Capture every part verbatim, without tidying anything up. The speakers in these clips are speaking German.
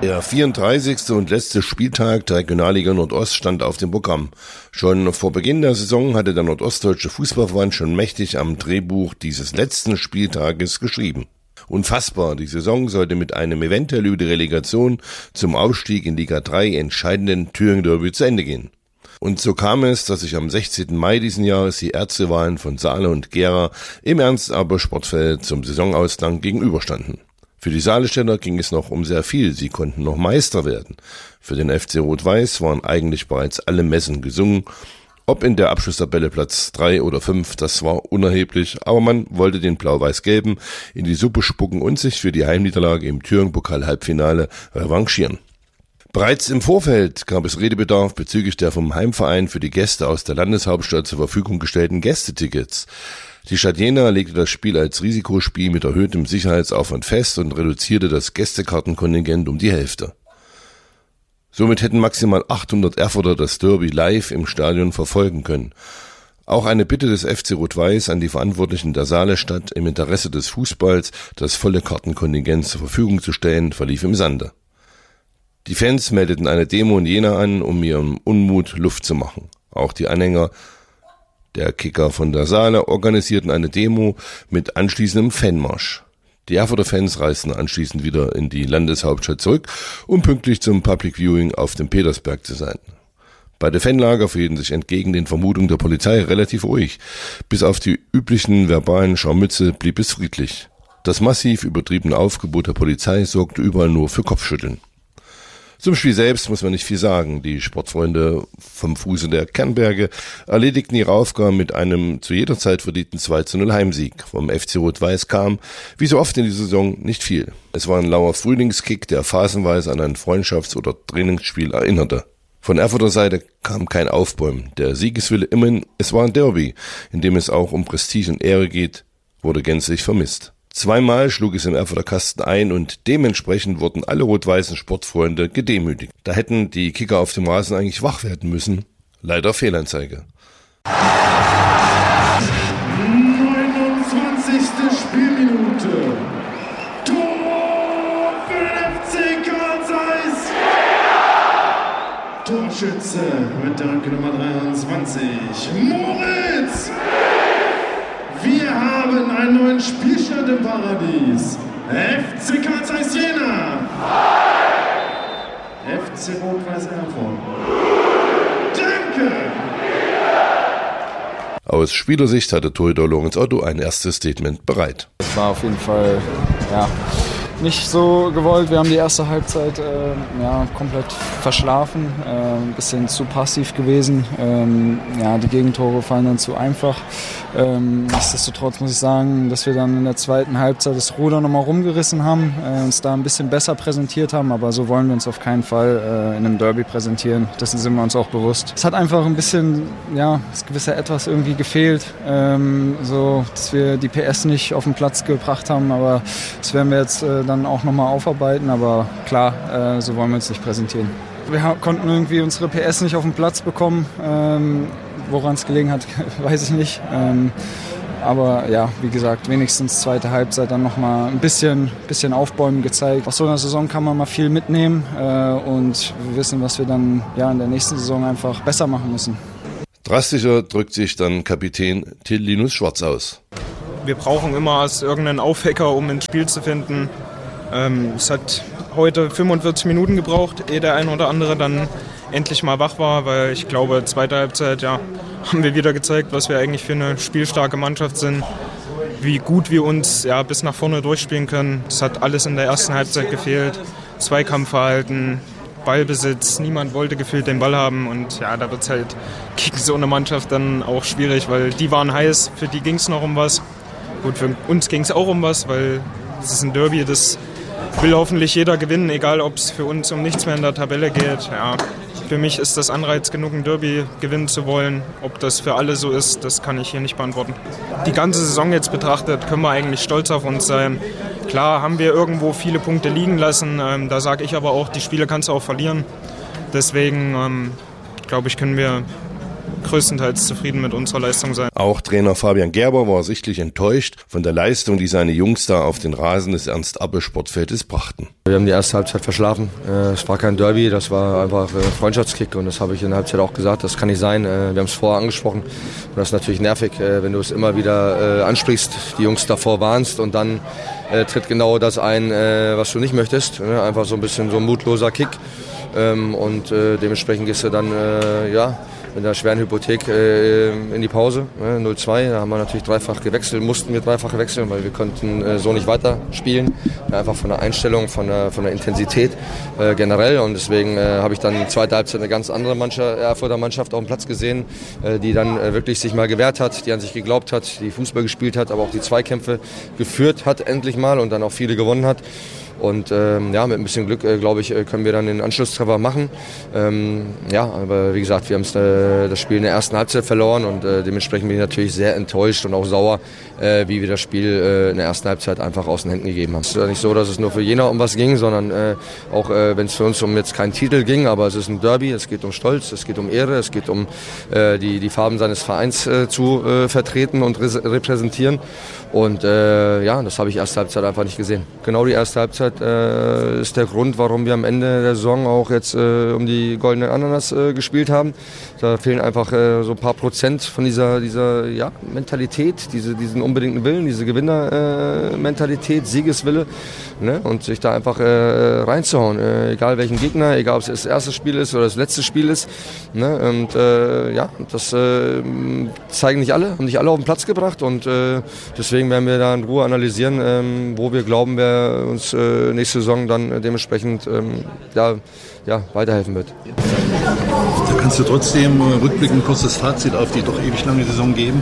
Der vierunddreißigste und letzte Spieltag der Regionalliga Nordost stand auf dem Programm. Schon vor Beginn der Saison hatte der Nordostdeutsche Fußballverband schon mächtig am Drehbuch dieses letzten Spieltages geschrieben. Unfassbar, die Saison sollte mit einem eventuell über die Relegation zum Aufstieg in Liga drei entscheidenden Thüringen-Derby zu Ende gehen. Und so kam es, dass sich am sechzehnten Mai diesen Jahres die Erzrivalen von Saale und Gera im Ernst-Abbe-Sportfeld zum Saisonausklang gegenüberstanden. Für die Saalestädter ging es noch um sehr viel, sie konnten noch Meister werden. Für den F C Rot-Weiß waren eigentlich bereits alle Messen gesungen. Ob in der Abschlusstabelle Platz drei oder fünf, das war unerheblich, aber man wollte den Blau-Weiß-Gelben in die Suppe spucken und sich für die Heimniederlage im Thüringen-Pokal-Halbfinale revanchieren. Bereits im Vorfeld gab es Redebedarf bezüglich der vom Heimverein für die Gäste aus der Landeshauptstadt zur Verfügung gestellten Gästetickets. Die Stadt Jena legte das Spiel als Risikospiel mit erhöhtem Sicherheitsaufwand fest und reduzierte das Gästekartenkontingent um die Hälfte. Somit hätten maximal achthundert Erfurter das Derby live im Stadion verfolgen können. Auch eine Bitte des F C Rot-Weiß an die Verantwortlichen der Saalestadt, im Interesse des Fußballs das volle Kartenkontingent zur Verfügung zu stellen, verlief im Sande. Die Fans meldeten eine Demo in Jena an, um ihrem Unmut Luft zu machen. Auch die Anhänger der Kicker von der Saale organisierten eine Demo mit anschließendem Fanmarsch. Die Erfurter Fans reisten anschließend wieder in die Landeshauptstadt zurück, um pünktlich zum Public Viewing auf dem Petersberg zu sein. Beide Fanlager verhielten sich entgegen den Vermutungen der Polizei relativ ruhig. Bis auf die üblichen verbalen Scharmütze blieb es friedlich. Das massiv übertriebene Aufgebot der Polizei sorgte überall nur für Kopfschütteln. Zum Spiel selbst muss man nicht viel sagen. Die Sportfreunde vom Fuße der Kernberge erledigten ihre Aufgaben mit einem zu jeder Zeit verdienten zwei zu null Heimsieg. Vom F C Rot-Weiß kam, wie so oft in dieser Saison, nicht viel. Es war ein lauer Frühlingskick, der phasenweise an ein Freundschafts- oder Trainingsspiel erinnerte. Von Erfurter Seite kam kein Aufbäumen. Der Siegeswille immerhin, es war ein Derby, in dem es auch um Prestige und Ehre geht, wurde gänzlich vermisst. Zweimal schlug es im Erfurter Kasten ein und dementsprechend wurden alle rot-weißen Sportfreunde gedemütigt. Da hätten die Kicker auf dem Rasen eigentlich wach werden müssen. Leider Fehlanzeige. neunundzwanzigste Spielminute. Tor für den F C Karl Zeiss. Torschütze mit der Rücke Nummer dreiundzwanzig. Moritz! Wir haben einen neuen Spielstand im Paradies. F C Karl Zeiss Jena. F C Rot-Weiß Erfurt. Danke! Aus Spielersicht hatte Torhüter Lorenz Otto ein erstes Statement bereit. Es war auf jeden Fall, ja, nicht so gewollt. Wir haben die erste Halbzeit äh, ja, komplett verschlafen, äh, ein bisschen zu passiv gewesen. Ähm, ja, die Gegentore fallen dann zu einfach. Ähm, nichtsdestotrotz muss ich sagen, dass wir dann in der zweiten Halbzeit das Ruder nochmal rumgerissen haben, äh, uns da ein bisschen besser präsentiert haben, aber so wollen wir uns auf keinen Fall äh, in einem Derby präsentieren. Dessen sind wir uns auch bewusst. Es hat einfach ein bisschen, ja, das gewisse Etwas irgendwie gefehlt, ähm, so, dass wir die P S nicht auf den Platz gebracht haben, aber das werden wir jetzt äh, dann auch nochmal aufarbeiten, aber klar, äh, so wollen wir uns nicht präsentieren. Wir ha- konnten irgendwie unsere P S nicht auf den Platz bekommen, ähm, woran es gelegen hat, weiß ich nicht. Ähm, aber ja, wie gesagt, wenigstens zweite Halbzeit dann nochmal ein bisschen, bisschen Aufbäumen gezeigt. Aus so einer Saison kann man mal viel mitnehmen äh, und wir wissen, was wir dann ja, in der nächsten Saison einfach besser machen müssen. Drastischer drückt sich dann Kapitän Till Linus Schwarz aus. Wir brauchen immer erst irgendeinen Aufwecker, um ins Spiel zu finden. Ähm, es hat heute fünfundvierzig Minuten gebraucht, ehe der ein oder andere dann endlich mal wach war, weil ich glaube, zweite Halbzeit ja, haben wir wieder gezeigt, was wir eigentlich für eine spielstarke Mannschaft sind, wie gut wir uns ja, bis nach vorne durchspielen können. Es hat alles in der ersten Halbzeit gefehlt, Zweikampfverhalten, Ballbesitz, niemand wollte gefühlt den Ball haben und ja, da wird es halt gegen so eine Mannschaft dann auch schwierig, weil die waren heiß, für die ging es noch um was. Gut, für uns ging es auch um was, weil es ist ein Derby, das will hoffentlich jeder gewinnen, egal ob es für uns um nichts mehr in der Tabelle geht. Ja, für mich ist das Anreiz genug, ein Derby gewinnen zu wollen. Ob das für alle so ist, das kann ich hier nicht beantworten. Die ganze Saison jetzt betrachtet, können wir eigentlich stolz auf uns sein. Klar haben wir irgendwo viele Punkte liegen lassen, ähm, da sage ich aber auch, die Spiele kannst du auch verlieren. Deswegen, ähm, glaube ich, können wir größtenteils zufrieden mit unserer Leistung sein. Auch Trainer Fabian Gerber war sichtlich enttäuscht von der Leistung, die seine Jungs da auf den Rasen des Ernst-Abbe-Sportfeldes brachten. Wir haben die erste Halbzeit verschlafen. Es war kein Derby, das war einfach ein Freundschaftskick und das habe ich in der Halbzeit auch gesagt, das kann nicht sein. Wir haben es vorher angesprochen und das ist natürlich nervig, wenn du es immer wieder ansprichst, die Jungs davor warnst und dann tritt genau das ein, was du nicht möchtest. Einfach so ein bisschen so ein mutloser Kick und dementsprechend gehst du dann, ja, mit einer schweren Hypothek äh, in die Pause, ne, null zwei, da haben wir natürlich dreifach gewechselt, mussten wir dreifach wechseln, weil wir konnten äh, so nicht weiter spielen, ja, einfach von der Einstellung, von der, von der Intensität äh, generell und deswegen äh, habe ich dann in der zweiten Halbzeit eine ganz andere Mannschaft, Erfurter Mannschaft auf dem Platz gesehen, äh, die dann äh, wirklich sich mal gewehrt hat, die an sich geglaubt hat, die Fußball gespielt hat, aber auch die Zweikämpfe geführt hat endlich mal und dann auch viele gewonnen hat. Und ähm, ja, mit ein bisschen Glück, äh, glaube ich, können wir dann den Anschlusstreffer machen. Ähm, ja, aber wie gesagt, wir haben äh, das Spiel in der ersten Halbzeit verloren und äh, dementsprechend bin ich natürlich sehr enttäuscht und auch sauer, äh, wie wir das Spiel äh, in der ersten Halbzeit einfach aus den Händen gegeben haben. Es ist ja nicht so, dass es nur für Jena um was ging, sondern äh, auch äh, wenn es für uns um jetzt keinen Titel ging, aber es ist ein Derby, es geht um Stolz, es geht um Ehre, es geht um äh, die, die Farben seines Vereins äh, zu äh, vertreten und re- repräsentieren. Und äh, ja, das habe ich erste Halbzeit einfach nicht gesehen. Genau die erste Halbzeit äh, ist der Grund, warum wir am Ende der Saison auch jetzt äh, um die goldene Ananas äh, gespielt haben. Da fehlen einfach äh, so ein paar Prozent von dieser, dieser ja, Mentalität, diese, diesen unbedingten Willen, diese Gewinnermentalität, äh, Siegeswille. Ne? Und sich da einfach äh, reinzuhauen, äh, egal welchen Gegner, egal ob es das erste Spiel ist oder das letzte Spiel ist. Ne? Und äh, ja, das äh, zeigen nicht alle, haben nicht alle auf den Platz gebracht und äh, deswegen werden wir da in Ruhe analysieren, ähm, wo wir glauben, wer uns äh, nächste Saison dann äh, dementsprechend ähm, ja, ja, weiterhelfen wird. Da kannst du trotzdem äh, rückblickend ein kurzes Fazit auf die doch ewig lange Saison geben?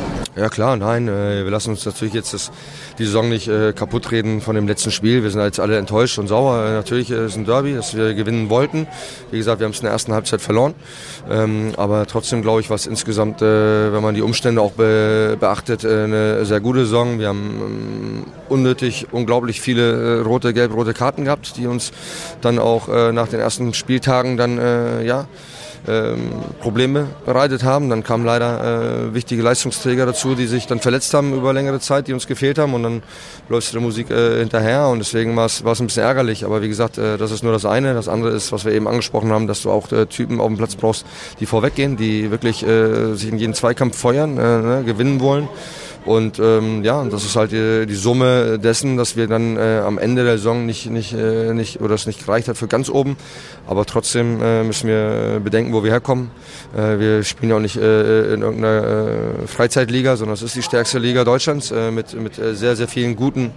Ja klar, nein, äh, wir lassen uns natürlich jetzt das, die Saison nicht äh, kaputt reden von dem letzten Spiel. Wir sind jetzt alle enttäuscht und sauer. Äh, natürlich ist es ein Derby, das wir gewinnen wollten. Wie gesagt, wir haben es in der ersten Halbzeit verloren. Ähm, aber trotzdem glaube ich, was insgesamt, äh, wenn man die Umstände auch be- beachtet, äh, eine sehr gute Saison. Wir haben ähm, unnötig, unglaublich viele äh, rote, gelb-rote Karten gehabt, die uns dann auch äh, nach den ersten Spieltagen dann, äh, ja, Ähm, Probleme bereitet haben. Dann kamen leider äh, wichtige Leistungsträger dazu, die sich dann verletzt haben über längere Zeit, die uns gefehlt haben und dann läuft die Musik äh, hinterher und deswegen war es ein bisschen ärgerlich. Aber wie gesagt, äh, das ist nur das eine. Das andere ist, was wir eben angesprochen haben, dass du auch äh, Typen auf dem Platz brauchst, die vorweggehen, die wirklich äh, sich in jeden Zweikampf feuern, äh, ne, gewinnen wollen. Und ähm, ja, das ist halt die, die Summe dessen, dass wir dann äh, am Ende der Saison nicht, nicht, äh, nicht oder es nicht gereicht hat für ganz oben. Aber trotzdem äh, müssen wir bedenken, wo wir herkommen. Äh, wir spielen ja auch nicht äh, in irgendeiner äh, Freizeitliga, sondern es ist die stärkste Liga Deutschlands äh, mit, mit äh, sehr, sehr vielen guten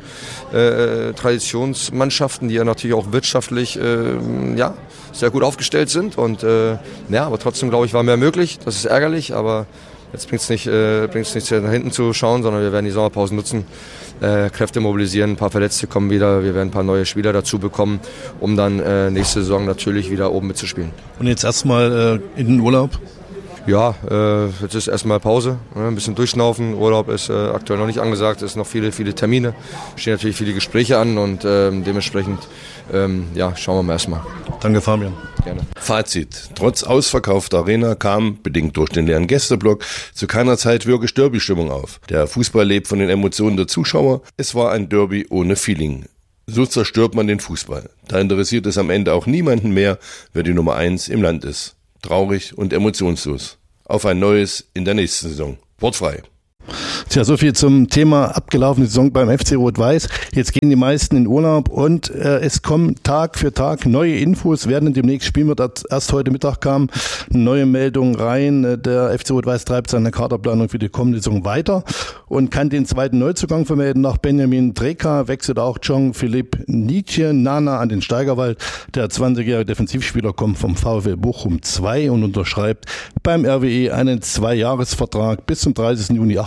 äh, Traditionsmannschaften, die ja natürlich auch wirtschaftlich äh, ja, sehr gut aufgestellt sind. Und äh, ja, aber trotzdem, glaube ich, war mehr möglich. Das ist ärgerlich, aber jetzt bringt es nicht, äh, bringt's nicht nach hinten zu schauen, sondern wir werden die Sommerpause nutzen, äh, Kräfte mobilisieren, ein paar Verletzte kommen wieder, wir werden ein paar neue Spieler dazu bekommen, um dann äh, nächste Saison natürlich wieder oben mitzuspielen. Und jetzt erstmal äh, in den Urlaub? Ja, äh, jetzt ist erstmal Pause, ne, ein bisschen durchschnaufen. Urlaub ist äh, aktuell noch nicht angesagt, es sind noch viele, viele Termine, stehen natürlich viele Gespräche an und äh, dementsprechend ähm, ja, schauen wir mal erstmal. Danke, Fabian. Gerne. Fazit. Trotz ausverkaufter Arena kam, bedingt durch den leeren Gästeblock, zu keiner Zeit wirklich Derby-Stimmung auf. Der Fußball lebt von den Emotionen der Zuschauer. Es war ein Derby ohne Feeling. So zerstört man den Fußball. Da interessiert es am Ende auch niemanden mehr, wer die Nummer eins im Land ist. Traurig und emotionslos. Auf ein neues in der nächsten Saison. Wortfrei. Tja, so viel zum Thema abgelaufene Saison beim F C Rot-Weiß. Jetzt gehen die meisten in Urlaub und äh, es kommen Tag für Tag neue Infos. Werden demnächst spielen wird. Erst heute Mittag kam eine neue Meldung rein. Der F C Rot-Weiß treibt seine Kaderplanung für die kommende Saison weiter und kann den zweiten Neuzugang vermelden. Nach Benjamin Dreka wechselt auch Jean-Philippe Nietzsche Nana an den Steigerwald. Der zwanzigjährige Defensivspieler kommt vom VfL Bochum zwei und unterschreibt beim R W E einen Zweijahresvertrag bis zum dreißigsten Juni achtundzwanzig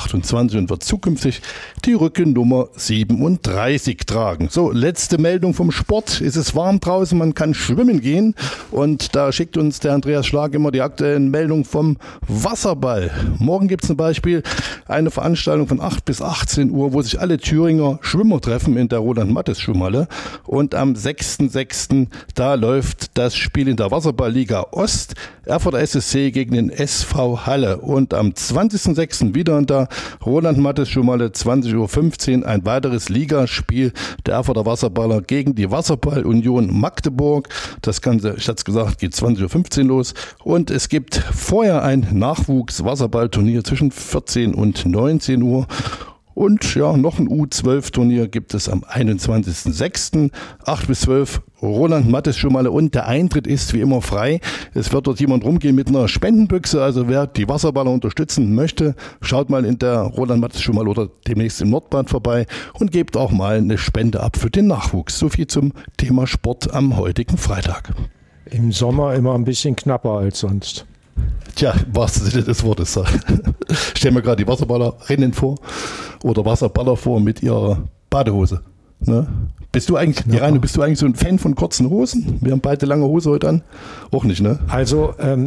achtundzwanzig und wird zukünftig die Rückennummer siebenunddreißig tragen. So, letzte Meldung vom Sport. Es ist warm draußen, man kann schwimmen gehen und da schickt uns der Andreas Schlag immer die aktuellen Meldungen vom Wasserball. Morgen gibt es zum Beispiel eine Veranstaltung von acht bis achtzehn Uhr, wo sich alle Thüringer Schwimmer treffen in der Roland-Mattes-Schwimmhalle. Und am sechsten sechsten da läuft das Spiel in der Wasserballliga Ost, Erfurter S S C gegen den S V Halle. Und am zwanzigsten sechsten wieder in der Roland-Mattes-Schwimmhalle zwanzig Uhr fünfzehn ein weiteres Ligaspiel der Erfurter Wasserballer gegen die Wasserball-Union Magdeburg. Das Ganze, ich hatte es gesagt, geht zwanzig Uhr fünfzehn los. Und es gibt vorher ein Nachwuchs-Wasserballturnier zwischen vierzehn und neunzehn Uhr. Und ja, noch ein U zwölf Turnier gibt es am einundzwanzigsten sechsten acht bis zwölf Roland-Mattes-Schwimmhalle und der Eintritt ist wie immer frei. Es wird dort jemand rumgehen mit einer Spendenbüchse, also wer die Wasserballer unterstützen möchte, schaut mal in der Roland-Mattes-Schwimmhalle oder demnächst im Nordbad vorbei und gebt auch mal eine Spende ab für den Nachwuchs. So viel zum Thema Sport am heutigen Freitag. Im Sommer immer ein bisschen knapper als sonst. Tja, im wahrsten Sinne des Wortes. Stell mir gerade die Wasserballerinnen vor oder Wasserballer vor mit ihrer Badehose. Ne? Bist du eigentlich, die Reine, bist du eigentlich so ein Fan von kurzen Hosen? Wir haben beide lange Hose heute an. Auch nicht, ne? Also, ähm,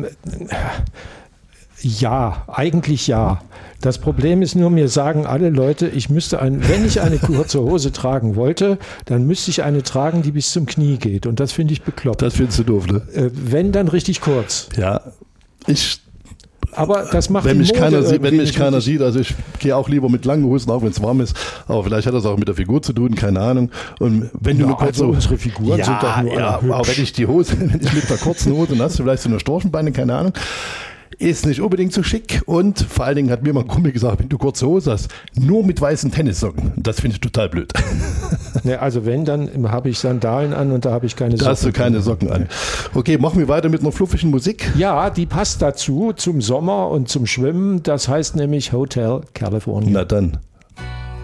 ja, eigentlich ja. Das Problem ist nur, mir sagen alle Leute, ich müsste ein, wenn ich eine kurze Hose tragen wollte, dann müsste ich eine tragen, die bis zum Knie geht. Und das finde ich bekloppt. Das findest du doof, ne? Äh, wenn, dann richtig kurz. Ja, ich... Aber das macht wenn mich Mode keiner sieht, wenn mich nicht keiner sieht, also ich gehe auch lieber mit langen Hosen, auch wenn es warm ist, aber vielleicht hat das auch mit der Figur zu tun, keine Ahnung. Und wenn ja, du eine kurze also unsere Figuren ja, sind doch nur ja, aber wenn ich die Hose, wenn ich mit der kurzen Hose, dann hast du vielleicht so eine Storchenbeine, keine Ahnung. Ist nicht unbedingt so schick und vor allen Dingen hat mir mal ein Kumpel gesagt, wenn du kurze Hose hast, nur mit weißen Tennissocken. Das finde ich total blöd. Ja, also wenn, dann habe ich Sandalen an und da habe ich keine Socken. Da hast du keine Socken an. Okay, machen wir weiter mit einer fluffigen Musik. Ja, die passt dazu, zum Sommer und zum Schwimmen. Das heißt nämlich Hotel California. Na dann,